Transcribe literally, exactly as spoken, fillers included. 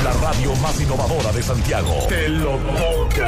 La radio más innovadora de Santiago. Te lo toca.